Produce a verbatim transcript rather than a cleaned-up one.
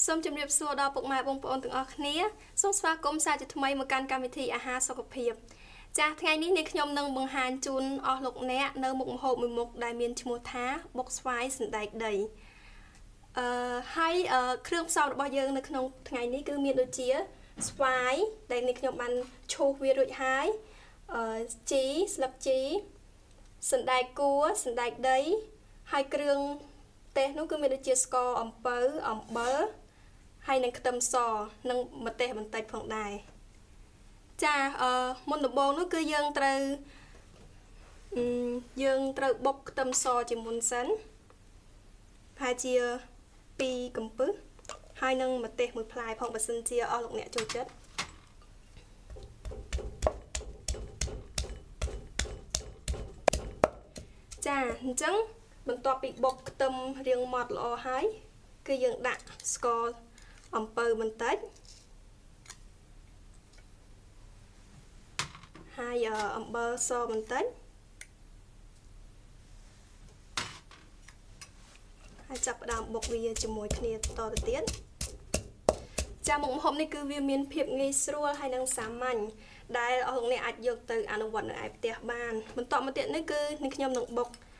សូមជម្រាបសួរដល់ពុកម៉ែបងប្អូនទាំងអស់គ្នាសូមស្វាគមន៍សាជាថ្មីមកកាន់កម្មវិធីអាហារសុខភាពចាស់ថ្ងៃនេះនាងខ្ញុំនឹងបង្ហាញជូនអស់លោកអ្នកនៅមុខម្ហូបមួយមុខដែលមានឈ្មោះថាបុកស្វាយសណ្តែកដីអឺហើយគ្រឿងផ្សំរបស់យើងនៅក្នុងថ្ងៃនេះគឺមានដូចជាស្វាយដែលនាងខ្ញុំបានឈូសវារួចហើយអឺជីស្លឹកជីសណ្តែកគួរសណ្តែកដីហើយគ្រឿងទេសនោះគឺមានដូចជាស្ករអំពៅអំបិលហើយនឹងខ្ទឹមសនិងម្ទេសបន្តិចផងដែរចាអឺមុនដំបូងនោះគឺយើងត្រូវយើងត្រូវបុកខ្ទឹមសជាមុនសិនប្រហែលជាពីរកំពឹសហើយនឹងម្ទេសមួយផ្លែផងបើសិនជាអស់លោកអ្នកចូលចិត្តចាអញ្ចឹងបន្ទាប់ពីបុកខ្ទឹមរាងម៉ត់ល្អហើយគឺយើងដាក់ស្ករអំពៅបន្តិចហើយអំបិលសបន្តិចហើយចាប់ផ្ដើមបុកវាជាមួយគ្នាតទៅទៀតចាមុខម្ហូបនេះគឺវាមានភាពងាយស្រួលហើយនិងសាមញ្ញដែលអស់លោកអ្នកអាចយកទៅអនុវត្តនៅឯផ្ទះបានបន្តមកទៀតនេះគឺនាងខ្ញុំនឹងបុក